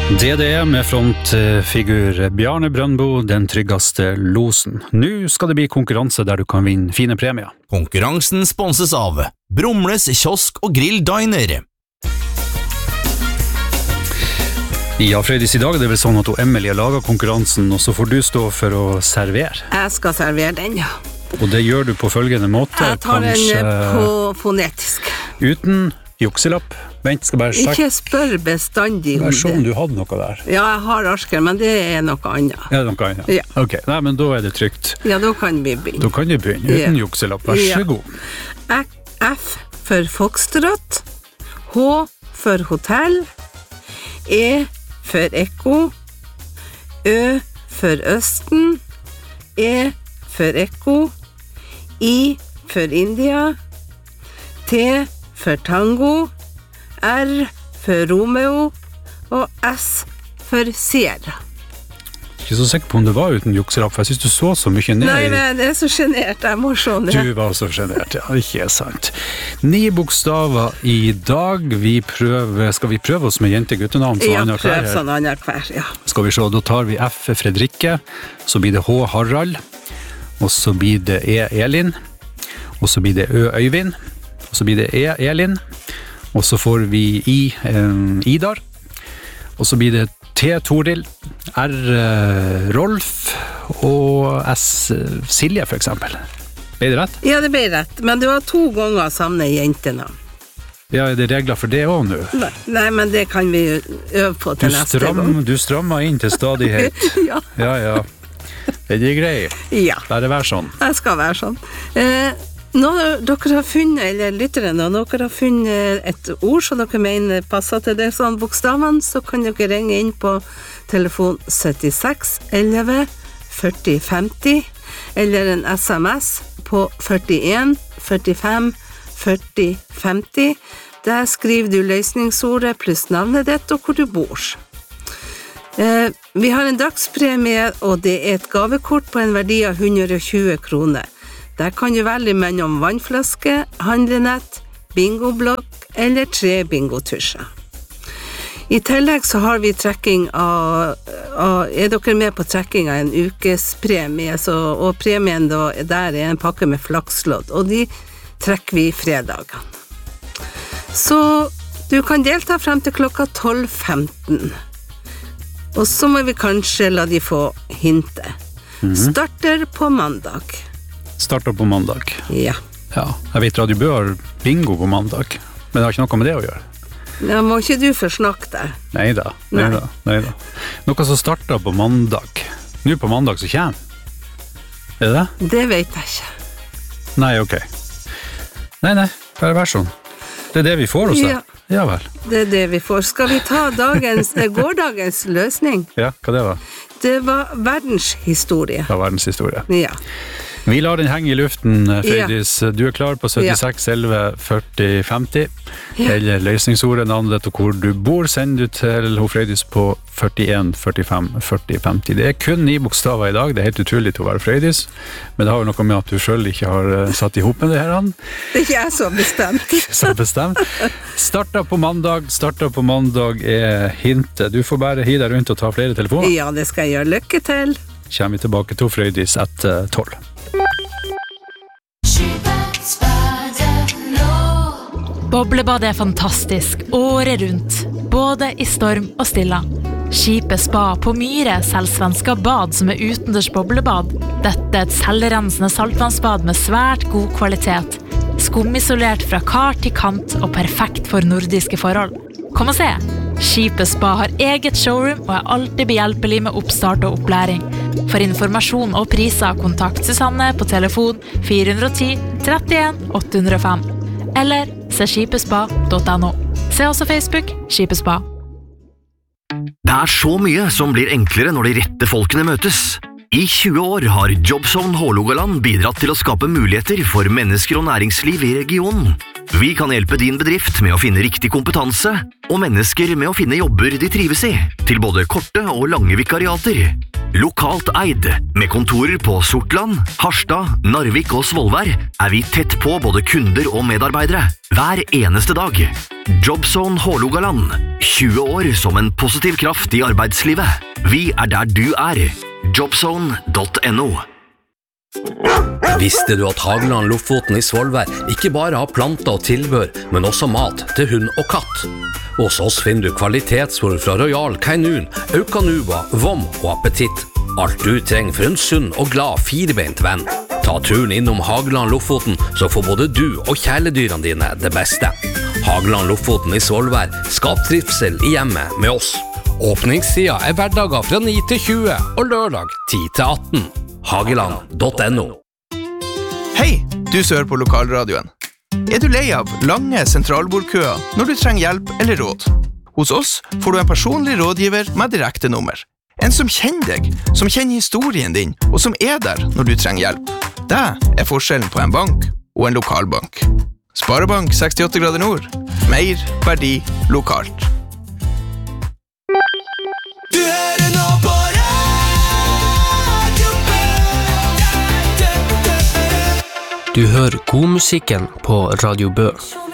DDE med frontfigur Bjarne Brøndbo, den tryggeste losen. Nå skal det bli konkurranse der du kan vinne fine premier. Konkurransen sponses av Brumles kiosk og grill diner. Ja, Frøydis, i dag er det vel sånn at Emilie lager konkurransen, og så får du stå for å servere. Jeg skal servere den, ja. Og det gjør du på følgende måte. Jeg tar den på fonetisk. Uten jukselapp. Vent, skal bare sjekke. Ikke spør bestandig om det. Sånn, du hadde noe der. Ja, jeg har arsker, men det er noe annet. Ja, noe annet. Ja. Ok, nei, men da er det trygt. Ja, da kan vi begynne. Da kan du begynne, uten jukselapp. Vær så god. F for Foxtrot, H for hotell, E for ekko, Ø for Østen, E for ekko, I for India, T for tango, R for Romeo og S for Sierra. Ikke så sikker på om det var uten jukselapp, for jeg synes du så mye ned. Nei, men det er så genert, jeg må se det. Du var så genert, ja, ikke sant. 9 bokstaver i dag. Skal vi prøve oss med jente-guttenavn sånn annen hver? Ja, prøv sånn annen hver, ja. Skal vi se, da tar vi F for Fredrikke, så blir det H Harald, og så blir det E Elin, og så blir det Ø Øyvind, og så blir det E Elin, og så får vi I Idar, og så blir det T Toril, R Rolf og S Silje for eksempel. Ble det rett? Ja, det ble rett, men du har 2 ganger samme jentenavn. Ja, er det regler for det også nå? Nei, men det kan vi øve på til neste gang. Du strammer inn til stadighet. Ja. Ja. Det er greit. Ja. Bare vær sånn. Jeg skal være sånn. Når dere har funnet, eller lytterne, når dere har funnet et ord som dere mener passer til det sånn bokstavene, så kan dere ringe inn på telefon 76 11 40 50, eller en SMS på 41 45 40 50. Der skriver du løsningsordet pluss navnet ditt og hvor du bor. Vi har en dagspremie, og det er et gavekort på en verdi av 120 kroner. Der kan du velge mellom vannflaske, handlenett, bingoblokk eller 3 bingotusjer. I tillegg så har vi trekking er dere med på trekking av en ukespremie, og premien da, der er en pakke med flakslodd, og de trekker vi fredagene. Så du kan delta frem til klokka 12:15. Og så må vi kanskje la de få hintet. Starter på mandag. Starter på mandag. Ja. Ja, jeg vet Radio Bø har bingo på mandag, men det har ikke noe med det å gjøre. Ja, må ikke du forsnakke deg? Neida. Noe som starter på mandag. Nå på mandag så kommer. Er det det? Det vet jeg ikke. Nei, ok. Nei, bare vær sånn. Det er det vi får hos deg. Ja vel. Det er det vi får. Skal vi ta gårdagens løsning? Ja, hva det var? Det var verdenshistorie. Det var verdenshistorie. Ja. Vi lar den henge i luften, Frøydis. Du er klar på 76 11 40 50. Eller løsningsordet, navnet og hvor du bor, sender du til Frøydis på 41 45 40 50. Det er kun 9 bokstaver i dag. Det er helt utrolig til å være Frøydis, men det har jo noe med at du selv ikke har satt ihop med det her. Det er ikke jeg så bestemt. Starter på mandag er hintet. Du får bare hi deg rundt og ta flere telefoner. Ja, det skal jeg gjøre. Lykke til. Kommer vi tilbake til Frøydis etter 12. Boblebadet er fantastisk året rundt, både i storm og stilla. Skipet Spa på Myre selger svenska bad som er utendørs boblebad. Dette er et selvrensende saltvannsbad med svært god kvalitet. Skumisolert fra kar til kant og perfekt for nordiske forhold. Kom og se! Skipet Spa har eget showroom og er alltid behjelpelig med oppstart og opplæring. For informasjon og priser, kontakt Susanne på telefon 410 31 805. Eller se skipespa.no. Se også Facebook Skipespa. Det er så mye som blir enklere når de rette folkene møtes. I 20 år har Jobzone Hålogaland bidratt til å skape muligheter for mennesker og næringsliv i regionen. Vi kan hjelpe din bedrift med å finne riktig kompetanse, og mennesker med å finne jobber de trives i, til både korte og lange vikariater. Lokalt eid, med kontorer på Sortland, Harstad, Narvik og Svolvær, vi tett på både kunder og medarbeidere, hver eneste dag. Jobzone Hålogaland, 20 år som en positiv kraft i arbeidslivet. Vi der du Jobzone.no. Visste du at Hageland Lofoten i Svolvær ikke bare har planter og tilbør, men også mat til hund og katt? Hos oss finner du kvalitetsfôr fra Royal Canin, Aucanuba, Vom og Appetitt. Alt du trenger for en sunn og glad firebeint venn. Ta turen innom Hageland Lofoten, så får både du og kjæledyrene dine det beste. Hageland Lofoten i Svolvær, skap trivsel i hjemmet med oss. Åpningstida hverdager fra 9 til 20 og lørdag 10 til 18. Hageland.no. Hei, du som hører på lokalradioen. Du lei av lange sentralbordkøer når du trenger hjelp eller råd? Hos oss får du en personlig rådgiver med direkte nummer. En som kjenner deg, som kjenner historien din, og som der når du trenger hjelp. Det forskjellen på en bank og en lokalbank. Sparebank 68 grader nord. Mer verdi lokalt. Du hører nå på Du hører godmusikken på Radio Bø.